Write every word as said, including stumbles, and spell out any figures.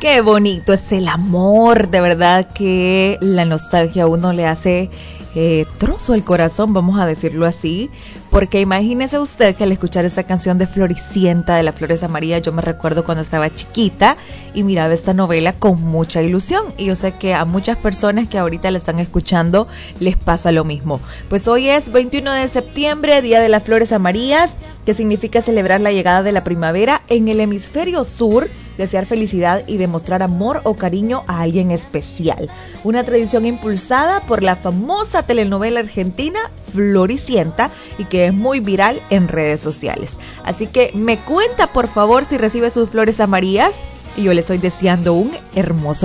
Qué bonito es el amor, de verdad que la nostalgia a uno le hace eh, trozo el corazón, vamos a decirlo así, porque imagínese usted que al escuchar esa canción de Floricienta de las Flores Amarillas, yo me recuerdo cuando estaba chiquita y miraba esta novela con mucha ilusión, y yo sé que a muchas personas que ahorita la están escuchando les pasa lo mismo. Pues hoy es veintiuno de septiembre, Día de las Flores Amarillas, que significa celebrar la llegada de la primavera en el hemisferio sur, desear felicidad y demostrar amor o cariño a alguien especial. Una tradición impulsada por la famosa telenovela argentina Floricienta y que es muy viral en redes sociales. Así que me cuenta por favor si recibe sus flores amarillas y yo le estoy deseando un hermoso